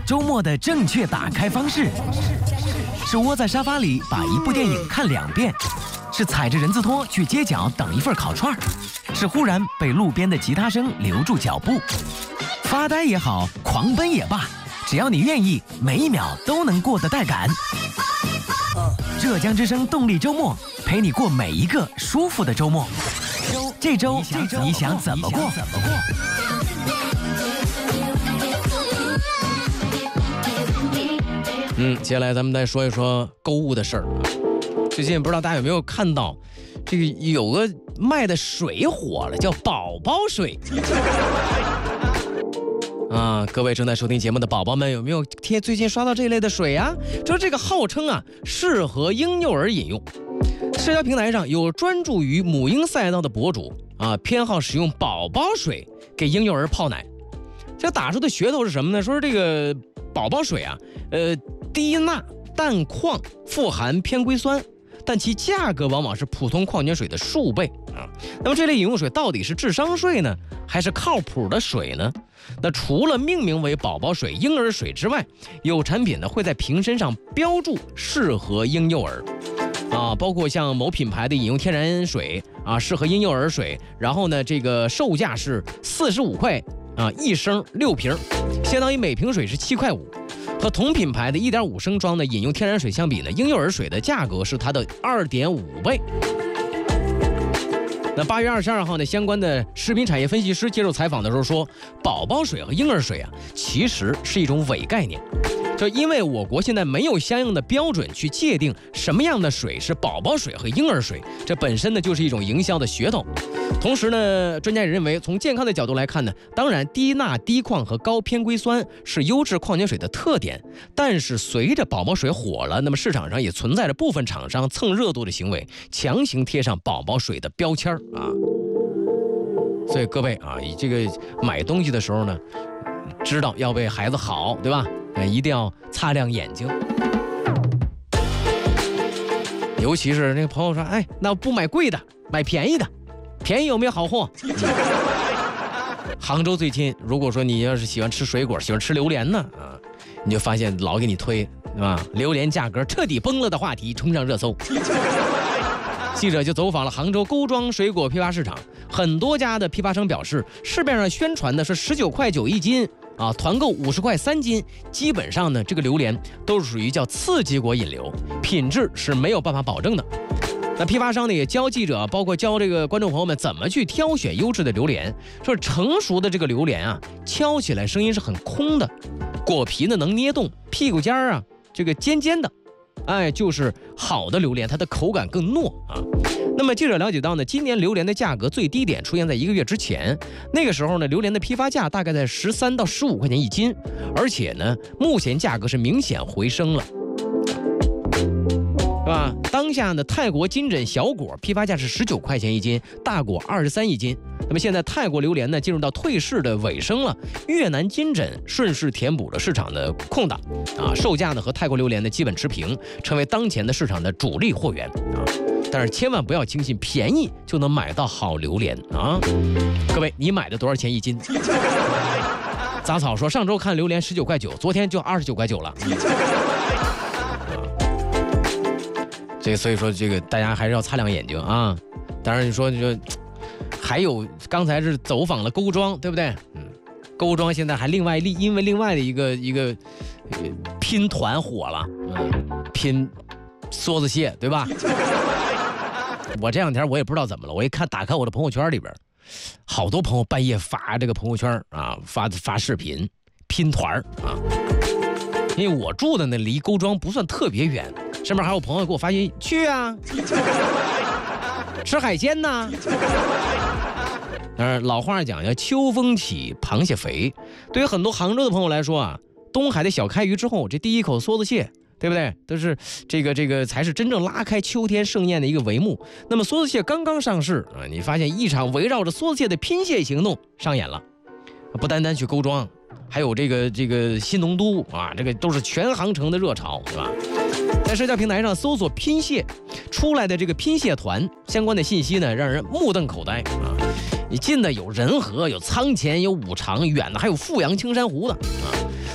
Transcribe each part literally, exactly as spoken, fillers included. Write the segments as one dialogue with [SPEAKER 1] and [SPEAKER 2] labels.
[SPEAKER 1] 周末的正确打开方式，是窝在沙发里把一部电影看两遍，是踩着人字拖去街角等一份烤串，是忽然被路边的吉他声留住脚步。发呆也好，狂奔也罢，只要你愿意，每一秒都能过得带感。浙江之声动力周末，陪你过每一个舒服的周末。这周你想怎么过？
[SPEAKER 2] 嗯，接下来咱们再说一说购物的事儿。最近不知道大家有没有看到，这个有个卖的水火了，叫宝宝水。啊，各位正在收听节目的宝宝们，有没有贴最近刷到这一类的水啊？就是这个号称啊适合婴幼儿饮用。社交平台上有专注于母婴赛道的博主啊，偏好使用宝宝水给婴幼儿泡奶。这打出的噱头是什么呢？说是这个宝宝水啊，呃，低钠、氮矿，富含偏硅酸，但其价格往往是普通矿泉水的数倍啊。那么这类饮用水到底是智商税呢，还是靠谱的水呢？那除了命名为宝宝水、婴儿水之外，有产品呢会在瓶身上标注适合婴幼儿。啊，包括像某品牌的饮用天然水啊，适合婴幼儿水，然后呢，这个售价是四十五块啊一升六瓶，相当于每瓶水是七块五。和同品牌的一点五升装的饮用天然水相比呢，婴幼儿水的价格是它的二点五倍。那八月二十二号呢，相关的食品产业分析师接受采访的时候说，宝宝水和婴儿水啊，其实是一种伪概念。就因为我国现在没有相应的标准去界定什么样的水是宝宝水和婴儿水，这本身呢就是一种营销的噱头。同时呢，专家也认为，从健康的角度来看呢，当然低钠、低矿和高偏硅酸是优质矿泉水的特点，但是随着宝宝水火了，那么市场上也存在着部分厂商蹭热度的行为，强行贴上宝宝水的标签啊。所以各位啊，以这个买东西的时候呢，知道要为孩子好，对吧？一定要擦亮眼睛。尤其是那个朋友说，哎，那不买贵的，买便宜的，便宜有没有好货？杭州最近，如果说你要是喜欢吃水果，喜欢吃榴莲呢啊，你就发现老给你推，对吧？榴莲价格彻底崩了的话题冲上热搜。记者就走访了杭州钩庄水果批发市场，很多家的批发商表示，市面上宣传的是十九块九一斤啊，团购五十块三斤，基本上呢，这个榴莲都是属于叫次级果引流，品质是没有办法保证的。那批发商呢也教记者，包括教这个观众朋友们怎么去挑选优质的榴莲。说成熟的这个榴莲啊，敲起来声音是很空的，果皮呢能捏动，屁股尖儿啊这个尖尖的。哎，就是好的榴莲，它的口感更糯啊。那么记者了解到呢，今年榴莲的价格最低点出现在一个月之前，那个时候呢，榴莲的批发价大概在十三到十五块钱一斤，而且呢，目前价格是明显回升了，是吧？当下呢，泰国金枕小果批发价是十九块钱一斤，大果二十三一斤。那么现在泰国榴莲呢进入到退市的尾声了，越南金枕顺势填补了市场的空档啊，售价呢和泰国榴莲呢基本持平，成为当前的市场的主力货源啊。但是千万不要轻信便宜就能买到好榴莲啊！各位，你买的多少钱一斤？杂草说上周看榴莲十九块九，昨天就二十九块九了。这个所以说这个大家还是要擦亮眼睛啊！当然你说就。还有刚才是走访了钩庄，对不对？嗯，钩庄现在还另外因为另外的一个一个、呃、拼团火了，嗯，拼梭子蟹，对吧？我这两天我也不知道怎么了，我一看打开我的朋友圈里边，好多朋友半夜发这个朋友圈啊，发发视频拼团啊。因为我住的那离钩庄不算特别远，上面还有朋友给我发信息去啊。吃海鲜呢？但是老话讲要秋风起，螃蟹肥。对于很多杭州的朋友来说啊，东海的小开渔之后，这第一口梭子蟹，对不对？都是这个这个才是真正拉开秋天盛宴的一个帷幕。那么梭子蟹刚刚上市啊，你发现一场围绕着梭子蟹的拼蟹行动上演了，不单单去钩庄，还有这个这个新农都啊，这个都是全杭城的热潮，对吧？在社交平台上搜索拼蟹出来的这个拼蟹团相关的信息呢，让人目瞪口呆啊！你近的有仁和，有仓前，有五常，远的还有富阳青山湖的啊。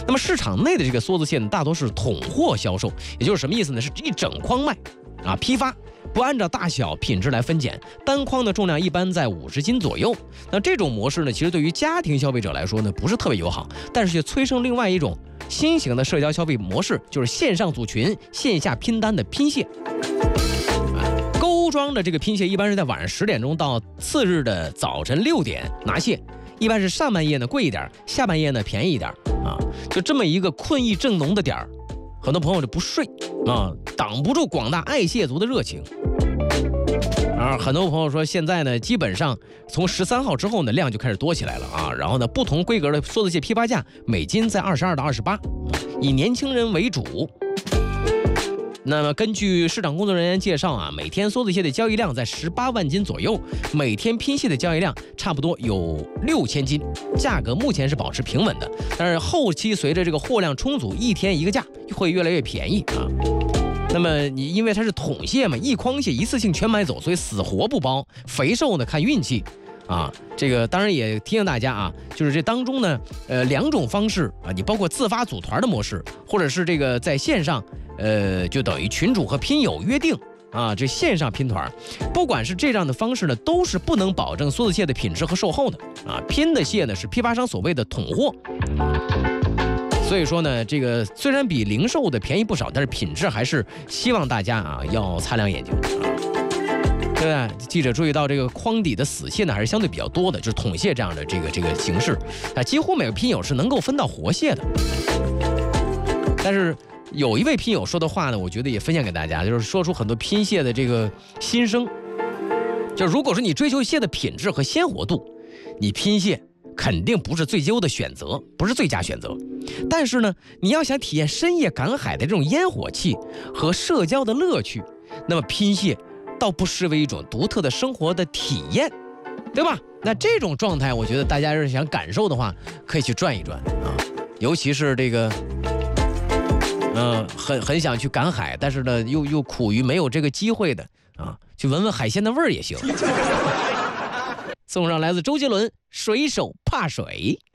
[SPEAKER 2] 那么市场内的这个梭子蟹呢，大多是统货销售，也就是什么意思呢？是一整筐卖啊，批发。不按照大小品质来分拣，单筐的重量一般在五十斤左右。那这种模式呢，其实对于家庭消费者来说呢，不是特别友好，但是却催生另外一种新型的社交消费模式，就是线上组群、线下拼单的拼蟹。钩装的这个拼蟹一般是在晚上十点钟到次日的早晨六点拿蟹，一般是上半夜呢贵一点，下半夜呢便宜一点啊，就这么一个困意正浓的点儿。很多朋友就不睡啊，挡不住广大爱蟹族的热情。而很多朋友说，现在呢，基本上从十三号之后呢，量就开始多起来了啊。然后呢，不同规格的梭子蟹批发价每斤在二十二到二十八，以年轻人为主。那么根据市场工作人员介绍啊，每天梭子蟹的交易量在十八万斤左右，每天拼蟹的交易量差不多有六千斤，价格目前是保持平稳的。但是后期随着这个货量充足，一天一个价会越来越便宜啊。那么你因为它是桶蟹嘛，一筐蟹一次性全买走，所以死活不包，肥瘦呢看运气。啊，这个当然也提醒大家啊，就是这当中呢，呃，两种方式啊，你包括自发组团的模式，或者是这个在线上，呃，就等于群主和拼友约定啊，这线上拼团，不管是这样的方式呢，都是不能保证梭子蟹的品质和售后的啊。拼的蟹呢是批发商所谓的统货，所以说呢，这个虽然比零售的便宜不少，但是品质还是希望大家啊要擦亮眼睛啊。对吧？记者注意到，这个筐底的死蟹呢，还是相对比较多的，就是桶蟹这样的这个这个形式啊，几乎每个拼友是能够分到活蟹的。但是有一位拼友说的话呢，我觉得也分享给大家，就是说出很多拼蟹的这个心声。就如果说你追求蟹的品质和鲜活度，你拼蟹肯定不是最优的选择，不是最佳选择。但是呢，你要想体验深夜赶海的这种烟火气和社交的乐趣，那么拼蟹倒不失为一种独特的生活的体验，对吧？那这种状态，我觉得大家要是想感受的话，可以去转一转啊。尤其是这个，嗯、呃，很很想去赶海，但是呢，又又苦于没有这个机会的啊，去闻闻海鲜的味儿也行。送上来自周杰伦《水手怕水》。